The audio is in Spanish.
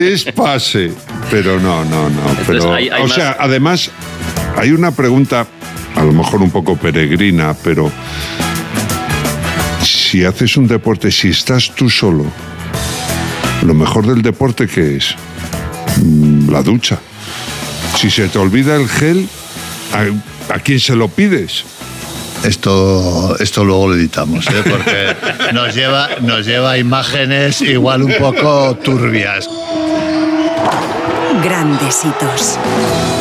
Es pase. Pero no. Entonces, Pero, hay o más- sea, además, hay una pregunta, a lo mejor un poco peregrina, pero si haces un deporte, si estás tú solo, lo mejor del deporte, ¿qué es? La ducha. Si se te olvida el gel, ¿a quién se lo pides? Esto luego lo editamos, ¿eh? Porque nos lleva a imágenes igual un poco turbias. Grandes hitos.